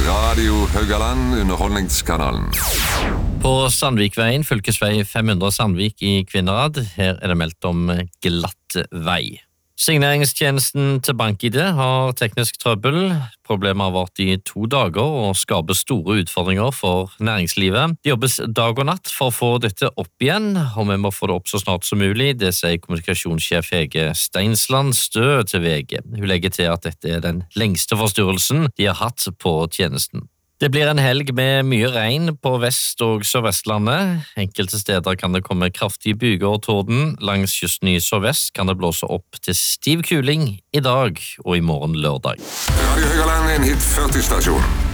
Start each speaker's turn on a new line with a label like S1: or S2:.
S1: Radio Haugaland, underholdningskanalen.
S2: På Sandvikveien, fylkesvei 500 Sandvik i Kvinnherad, her det meldt om glatt vei. Signeringstjenesten til BankID har teknisk trøbbel. Problemet har vært i 2 dager og skaper store utfordringer for næringslivet. Det jobbes dag og natt for å få dette opp igjen, og vi må få det opp så snart som mulig. Det sier kommunikasjonssjef Hege Steinsland Stø til VG. Hun legger til at dette den lengste forstyrrelsen de har hatt på tjenesten. Det blir en helg med mye regn på Vest- og Sørvestlandet. Enkelte steder kan det komme kraftige byger og torden. Langs kysten i sørvest kan det blåse opp til stiv kuling i dag og i morgen lørdag.
S1: Radio Haugaland, en hit 40-stasjon.